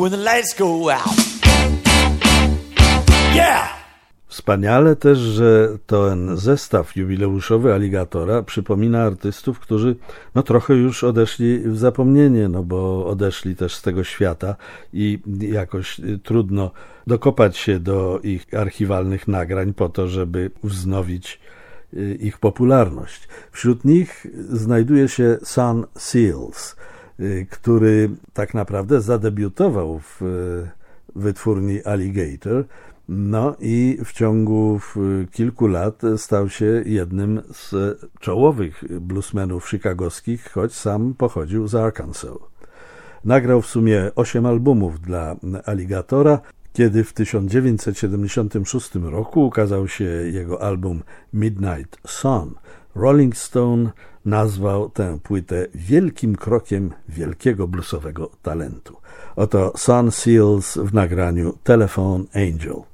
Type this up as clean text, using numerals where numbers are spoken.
when the lights go out. Yeah! Wspaniale też, że ten zestaw jubileuszowy Alligatora przypomina artystów, którzy trochę już odeszli w zapomnienie, bo odeszli też z tego świata i jakoś trudno dokopać się do ich archiwalnych nagrań po to, żeby wznowić ich popularność. Wśród nich znajduje się Son Seals, który tak naprawdę zadebiutował w wytwórni Alligator, i w ciągu kilku lat stał się jednym z czołowych bluesmenów chicagowskich, choć sam pochodził z Arkansas. Nagrał w sumie 8 albumów dla Alligatora. Kiedy w 1976 roku ukazał się jego album Midnight Sun, Rolling Stone nazwał tę płytę wielkim krokiem wielkiego bluesowego talentu. Oto Son Seals w nagraniu Telephone Angel.